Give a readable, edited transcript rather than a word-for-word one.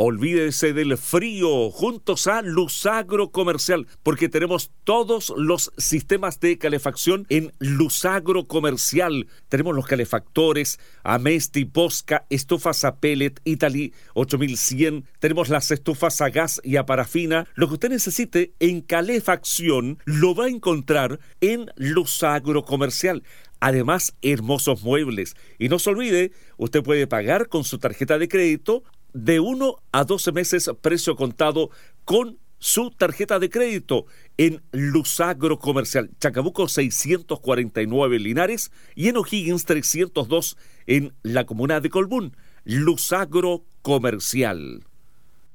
Olvídese del frío, juntos a Luzagro Comercial, porque tenemos todos los sistemas de calefacción en Luzagro Comercial. Tenemos los calefactores Amesti, Posca, estufas a pellet, Italy 8100. Tenemos las estufas a gas y a parafina. Lo que usted necesite en calefacción lo va a encontrar en Luzagro Comercial. Además, hermosos muebles. Y no se olvide, usted puede pagar con su tarjeta de crédito de 1 a 12 meses precio contado con su tarjeta de crédito en Luzagro Comercial, Chacabuco 649 Linares y en O'Higgins 302 en la comuna de Colbún. Luzagro Comercial.